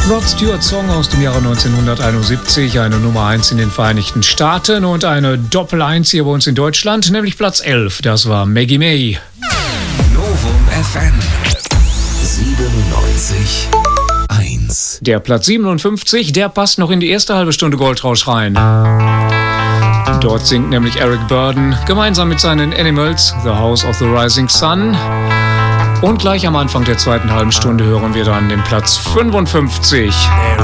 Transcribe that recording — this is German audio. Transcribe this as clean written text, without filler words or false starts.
Rod Stewarts Song aus dem Jahre 1971, eine Nummer 1 in den Vereinigten Staaten und eine Doppel-1 hier bei uns in Deutschland, nämlich Platz 11. Das war Maggie May. Novum FM 97.1. Der Platz 57, der passt noch in die erste halbe Stunde Goldrausch rein. Dort singt nämlich Eric Burdon gemeinsam mit seinen Animals The House of the Rising Sun. Und gleich am Anfang der zweiten halben Stunde hören wir dann den Platz 55.